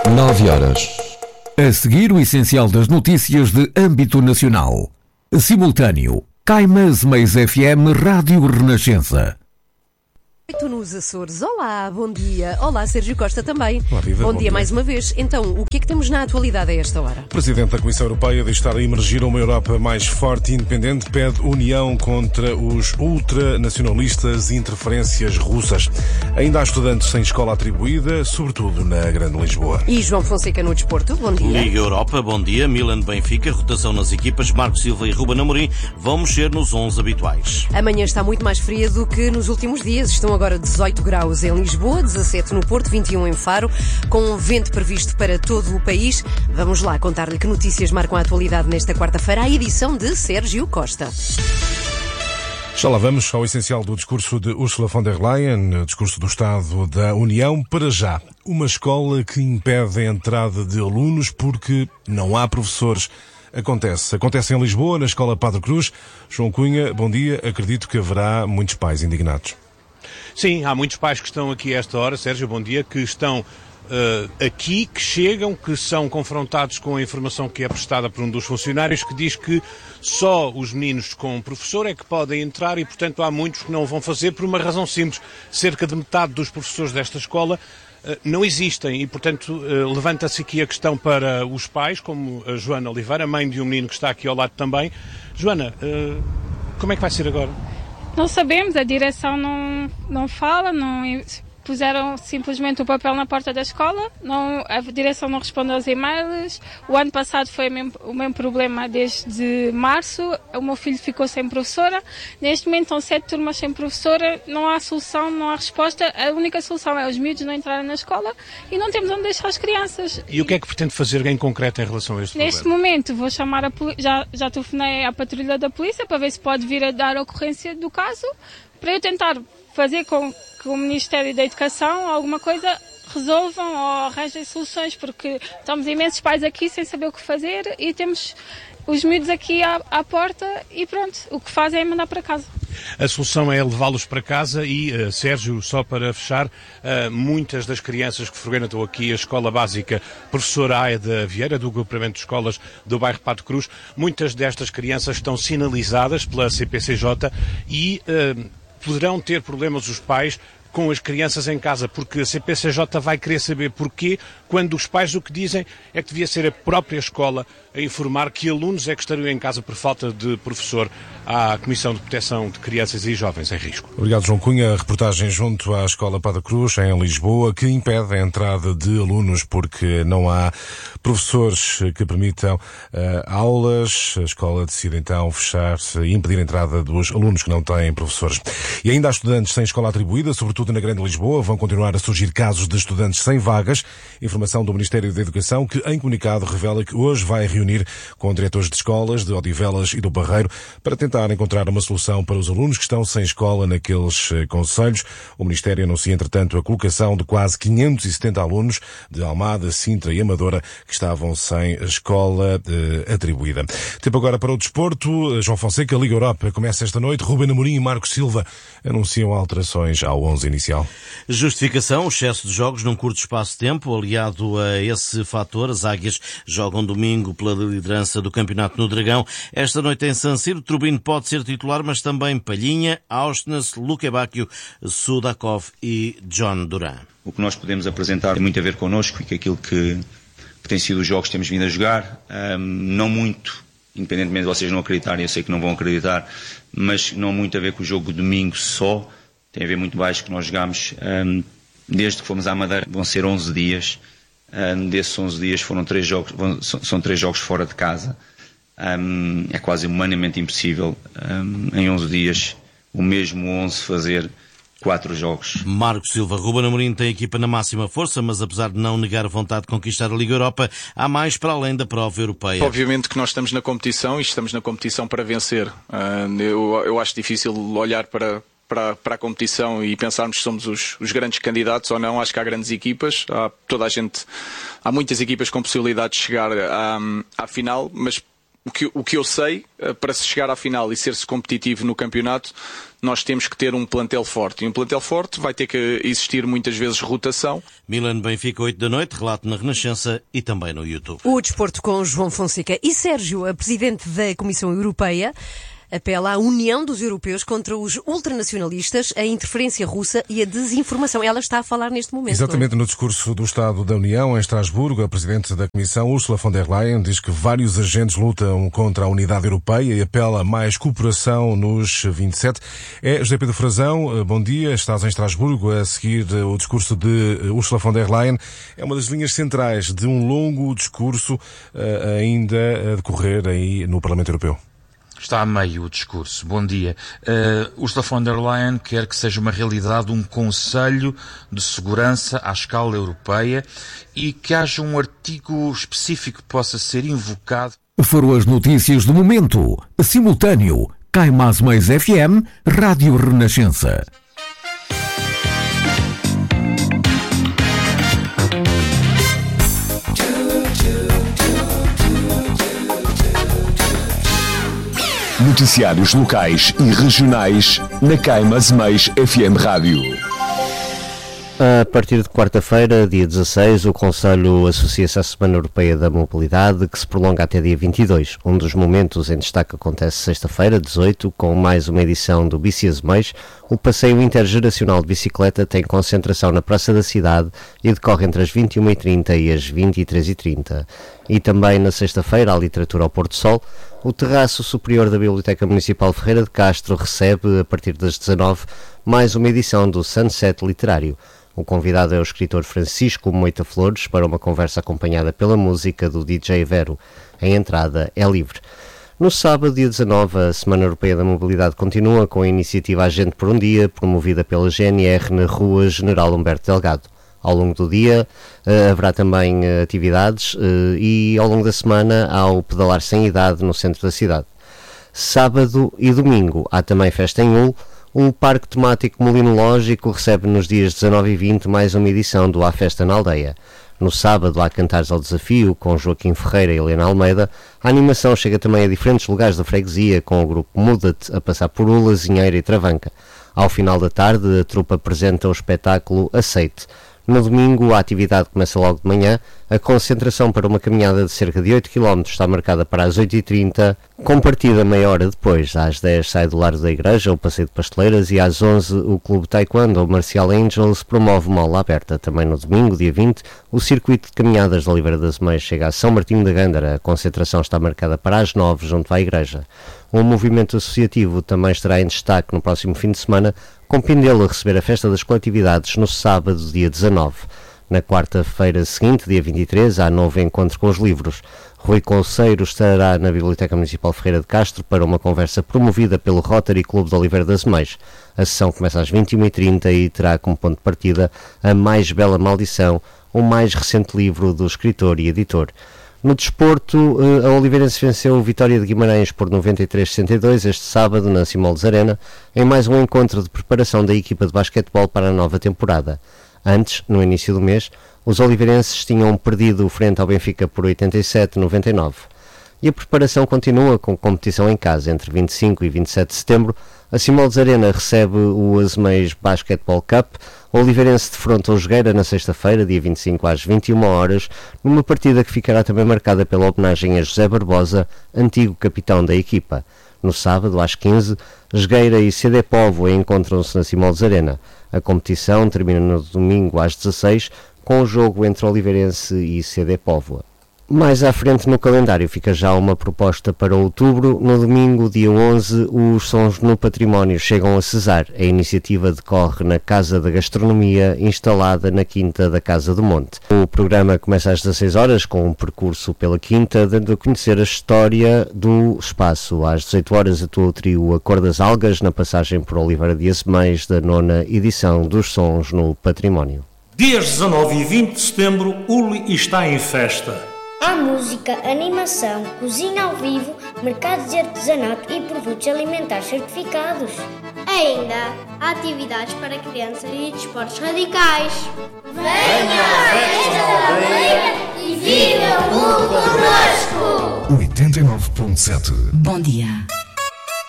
9 horas. A seguir, o essencial das notícias de âmbito nacional. Simultâneo. Caimas Mais FM Rádio Renascença. Nos Açores. Olá, bom dia. Olá, Sérgio Costa também. Olá, Viva, bom dia mais uma vez. Então, o que é que temos na atualidade a esta hora? O Presidente da Comissão Europeia diz estar a emergir uma Europa mais forte e independente, pede união contra os ultranacionalistas e interferências russas. Ainda há estudantes sem escola atribuída, sobretudo na Grande Lisboa. E João Fonseca no desporto, bom dia. Liga Europa, bom dia. Milan-Benfica, rotação nas equipas. Marco Silva e Ruben Amorim vão mexer nos 11 habituais. Amanhã está muito mais fria do que nos últimos dias. Estão agora 18 graus em Lisboa, 17 no Porto, 21 em Faro, com um vento previsto para todo o país. Vamos lá contar-lhe que notícias marcam a atualidade nesta quarta-feira, a edição de Sérgio Costa. Já lá vamos ao essencial do discurso de Ursula von der Leyen, discurso do Estado da União. Para já, uma escola que impede a entrada de alunos porque não há professores. Acontece em Lisboa, na Escola Padre Cruz. João Cunha, bom dia. Acredito que haverá muitos pais indignados. Sim, há muitos pais que estão aqui a esta hora, Sérgio, bom dia, que estão aqui, que chegam, que são confrontados com a informação que é prestada por um dos funcionários, que diz que só os meninos com professor é que podem entrar e, portanto, há muitos que não o vão fazer por uma razão simples. Cerca de metade dos professores desta escola não existem e, portanto, levanta-se aqui a questão para os pais, como a Joana Oliveira, mãe de um menino que está aqui ao lado também. Joana, como é que vai ser agora? Não sabemos, a direção não fala, puseram simplesmente o papel na porta da escola, a direção não responde aos e-mails. O ano passado foi o mesmo problema desde março, o meu filho ficou sem professora. Neste momento estão 7 turmas sem professora, não há solução, não há resposta. A única solução é os miúdos não entrarem na escola e não temos onde deixar as crianças. E o que é que pretende fazer em concreto em relação a este problema? Neste momento vou chamar a polícia, já telefonei à patrulha da polícia para ver se pode vir a dar ocorrência do caso, para eu tentar fazer com que o Ministério da Educação, alguma coisa, resolvam ou arranjem soluções, porque estamos imensos pais aqui sem saber o que fazer e temos os miúdos aqui à porta e pronto, o que fazem é mandar para casa. A solução é levá-los para casa e, Sérgio, só para fechar, muitas das crianças que frequentam aqui a Escola Básica Professor Aida Vieira, do Agrupamento de Escolas do bairro Pato Cruz, muitas destas crianças estão sinalizadas pela CPCJ e poderão ter problemas os pais com as crianças em casa, porque a CPCJ vai querer saber porquê, quando os pais o que dizem é que devia ser a própria escola a informar que alunos é que estariam em casa por falta de professor à Comissão de Proteção de Crianças e Jovens em Risco. Obrigado, João Cunha. A reportagem junto à Escola Padre Cruz, em Lisboa, que impede a entrada de alunos porque não há professores que permitam aulas. A escola decide então fechar-se e impedir a entrada dos alunos que não têm professores. E ainda há estudantes sem escola atribuída, sobretudo na Grande Lisboa. Vão continuar a surgir casos de estudantes sem vagas. Informação do Ministério da Educação, que em comunicado revela que hoje vai reunir com diretores de escolas de Odivelas e do Barreiro para tentar encontrar uma solução para os alunos que estão sem escola naqueles concelhos. O Ministério anuncia, entretanto, a colocação de quase 570 alunos de Almada, Sintra e Amadora que estavam sem escola atribuída. Tempo agora para o desporto. João Fonseca, Liga Europa, começa esta noite. Ruben Amorim e Marco Silva anunciam alterações ao 11 inicial. Justificação, excesso de jogos num curto espaço de tempo. Aliado a esse fator, as Águias jogam domingo pela liderança do campeonato no Dragão. Esta noite em San Siro, Trubin pode ser titular, mas também Palhinha, Auschwitz, Luque Bacchio, Sudakov e John Duran. O que nós podemos apresentar tem muito a ver connosco e com aquilo que tem sido os jogos que temos vindo a jogar. Não muito, independentemente de vocês não acreditarem, eu sei que não vão acreditar, mas não muito a ver com o jogo de domingo só. Tem a ver muito mais que nós jogámos desde que fomos à Madeira. Vão ser 11 dias. Desses 11 dias foram 3 jogos, são 3 jogos fora de casa. É quase humanamente impossível em 11 dias o mesmo 11 fazer 4 jogos. Marco Silva, Ruben Amorim tem a equipa na máxima força, mas apesar de não negar a vontade de conquistar a Liga Europa, há mais para além da prova europeia. Obviamente que nós estamos na competição e estamos na competição para vencer. Eu acho difícil olhar para a competição e pensarmos que somos os grandes candidatos ou não. Acho que há grandes equipas, há muitas equipas com possibilidade de chegar à final, mas o que eu sei, para se chegar à final e ser-se competitivo no campeonato, nós temos que ter um plantel forte. E um plantel forte vai ter que existir muitas vezes rotação. Milan-Benfica, 8 da noite, relato na Renascença e também no YouTube. O desporto com João Fonseca. E Sérgio, a presidente da Comissão Europeia, apela à união dos europeus contra os ultranacionalistas, a interferência russa e a desinformação. Ela está a falar neste momento. Exatamente, no discurso do Estado da União, em Estrasburgo, a Presidente da Comissão, Ursula von der Leyen, diz que vários agentes lutam contra a unidade europeia e apela a mais cooperação nos 27. É José Pedro Frazão, bom dia, estás em Estrasburgo a seguir o discurso de Ursula von der Leyen. É uma das linhas centrais de um longo discurso ainda a decorrer aí no Parlamento Europeu. Está a meio o discurso. Bom dia. Ursula von der Leyen quer que seja uma realidade um Conselho de Segurança à escala europeia e que haja um artigo específico que possa ser invocado. Foram as notícias do momento. Simultâneo. Cai Mais Mais FM, Rádio Renascença. Noticiários locais e regionais na Cai Mais Mais FM Rádio. A partir de quarta-feira, dia 16, o Conselho associa-se à Semana Europeia da Mobilidade, que se prolonga até dia 22. Um dos momentos em destaque acontece sexta-feira, 18, com mais uma edição do Bici Azemais. O passeio intergeracional de bicicleta tem concentração na Praça da Cidade e decorre entre as 21h30 e as 23h30. E também na sexta-feira, a literatura ao Porto Sol. O terraço superior da Biblioteca Municipal Ferreira de Castro recebe, a partir das 19, mais uma edição do Sunset Literário. O convidado é o escritor Francisco Moita Flores para uma conversa acompanhada pela música do DJ Vero. A entrada é livre. No sábado, dia 19, a Semana Europeia da Mobilidade continua com a iniciativa Agente por um Dia, promovida pela GNR na Rua General Humberto Delgado. Ao longo do dia haverá também atividades e ao longo da semana há o Pedalar Sem Idade no centro da cidade. Sábado e domingo há também festa em Hull. O Parque Temático Molinológico recebe nos dias 19 e 20 mais uma edição do A Festa na Aldeia. No sábado há Cantares ao Desafio com Joaquim Ferreira e Helena Almeida. A animação chega também a diferentes lugares da freguesia com o grupo Muda-te a passar por Ula, Zinheira e Travanca. Ao final da tarde a trupe apresenta o espetáculo Aceite. No domingo, a atividade começa logo de manhã. A concentração para uma caminhada de cerca de 8 km está marcada para as 8h30, com partida meia hora depois. Às 10 sai do Largo da Igreja o Passeio de Pasteleiras e às 11 o Clube Taekwondo, o Marcial Angels, promove uma aula aberta. Também no domingo, dia 20, o circuito de caminhadas da Oliveira das Meias chega a São Martinho da Gândara. A concentração está marcada para as 9, junto à Igreja. Um movimento associativo também estará em destaque no próximo fim de semana, com Pindelo a receber a Festa das Coletividades no sábado, dia 19. Na quarta-feira seguinte, dia 23, há novo encontro com os livros. Rui Conceiro estará na Biblioteca Municipal Ferreira de Castro para uma conversa promovida pelo Rotary Clube de Oliveira das Meias. A sessão começa às 21h30 e terá como ponto de partida A Mais Bela Maldição, o mais recente livro do escritor e editor. No desporto, a Oliveirense venceu o Vitória de Guimarães por 93-62 este sábado na Simões Arena, em mais um encontro de preparação da equipa de basquetebol para a nova temporada. Antes, no início do mês, os oliveirenses tinham perdido frente ao Benfica por 87-99. E a preparação continua com competição em casa. Entre 25 e 27 de setembro, a Simões Arena recebe o Azemais Basketball Cup. O Oliveirense defronta o Jogueira na sexta-feira, dia 25 às 21 horas, numa partida que ficará também marcada pela homenagem a José Barbosa, antigo capitão da equipa. No sábado, às 15, Jogueira e CD Povo encontram-se na Simões Arena. A competição termina no domingo às 16, com o jogo entre Oliveirense e CD Póvoa. Mais à frente no calendário fica já uma proposta para outubro. No domingo, dia 11, os Sons no Património chegam a Cesar. A iniciativa decorre na Casa da Gastronomia, instalada na Quinta da Casa do Monte. O programa começa às 16 horas com um percurso pela Quinta, dando a conhecer a história do espaço. Às 18 horas atua o trio A Cor das Algas, na passagem por Oliveira de Azemais, da 9ª edição dos Sons no Património. Dias 19 e 20 de setembro, Uli está em festa. Há música, animação, cozinha ao vivo, mercados de artesanato e produtos alimentares certificados. Ainda há atividades para crianças e desportos radicais. Venha à festa da aldeia e Viva o connosco! 89.7. Bom dia.